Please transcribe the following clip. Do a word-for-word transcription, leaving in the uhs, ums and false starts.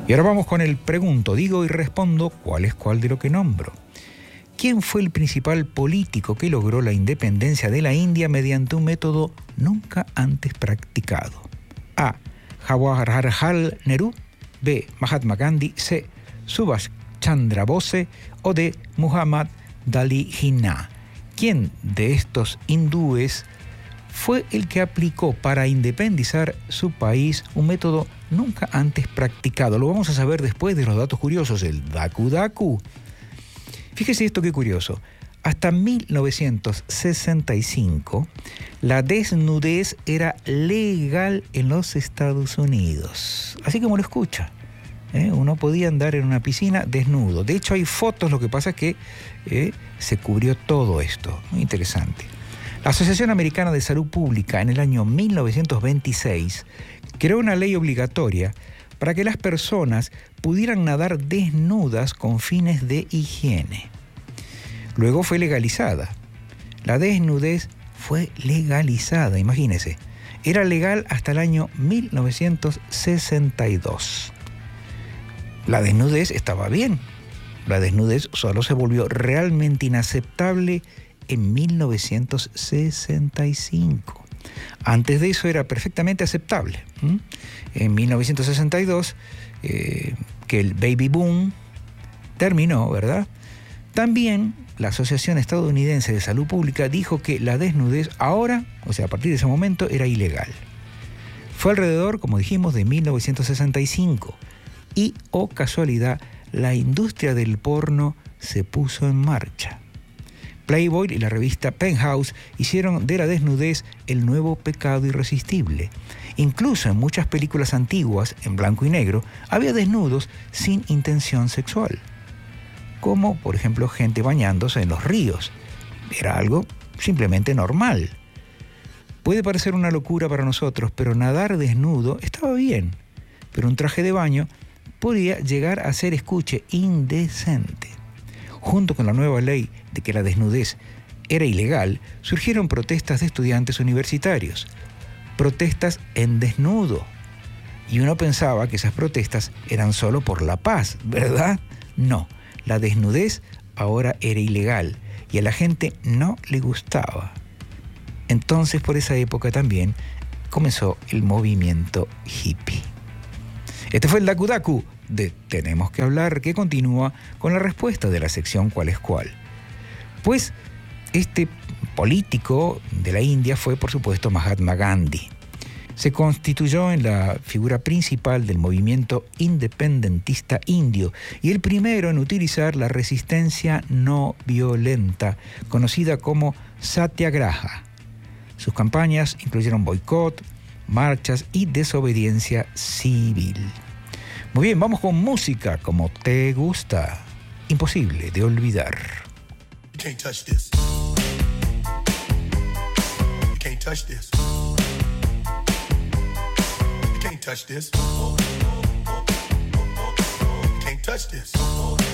Y ahora vamos con el pregunto, digo y respondo cuál es cuál de lo que nombro. ¿Quién fue el principal político que logró la independencia de la India mediante un método nunca antes practicado? A. Jawaharlal Nehru. B. Mahatma Gandhi. C. Subhash Chandra Bose. O D. Muhammad Dali Jinnah. ¿Quién de estos hindúes fue el que aplicó para independizar su país un método nunca antes practicado? Lo vamos a saber después de los datos curiosos, el Daku Daku. Fíjese esto qué curioso. Hasta mil novecientos sesenta y cinco, la desnudez era legal en los Estados Unidos. Así como lo escucha. ¿eh? Uno podía andar en una piscina desnudo. De hecho, hay fotos, lo que pasa es que eh, se cubrió todo esto. Muy interesante. La Asociación Americana de Salud Pública en el año mil novecientos veintiséis creó una ley obligatoria para que las personas pudieran nadar desnudas con fines de higiene. Luego fue legalizada. La desnudez fue legalizada, imagínense. Era legal hasta el año mil novecientos sesenta y dos. La desnudez estaba bien. La desnudez solo se volvió realmente inaceptable en mil novecientos sesenta y cinco. Antes de eso era perfectamente aceptable. ¿Mm? En mil novecientos sesenta y dos, eh, que el baby boom terminó, ¿verdad? También la Asociación Estadounidense de Salud Pública dijo que la desnudez ahora, o sea, a partir de ese momento, era ilegal. Fue alrededor, como dijimos, de mil novecientos sesenta y cinco. Y, oh casualidad, la industria del porno se puso en marcha. Playboy y la revista Penthouse hicieron de la desnudez el nuevo pecado irresistible. Incluso en muchas películas antiguas, en blanco y negro, había desnudos sin intención sexual. Como, por ejemplo, gente bañándose en los ríos. Era algo simplemente normal. Puede parecer una locura para nosotros, pero nadar desnudo estaba bien. Pero un traje de baño podía llegar a ser, escuche, indecente. Junto con la nueva ley de que la desnudez era ilegal, surgieron protestas de estudiantes universitarios. Protestas en desnudo. Y uno pensaba que esas protestas eran solo por la paz, ¿verdad? No. La desnudez ahora era ilegal y a la gente no le gustaba. Entonces, por esa época también comenzó el movimiento hippie. Este fue el Daku Daku de Tenemos que hablar, que continúa con la respuesta de la sección ¿Cuál es cuál? Pues este político de la India fue, por supuesto, Mahatma Gandhi. Se constituyó en la figura principal del movimiento independentista indio y el primero en utilizar la resistencia no violenta, conocida como Satyagraha. Sus campañas incluyeron boicot, marchas y desobediencia civil. Muy bien, vamos con música como te gusta. Imposible de olvidar. You can't touch this. You can't touch this. You can't touch this. You can't touch this.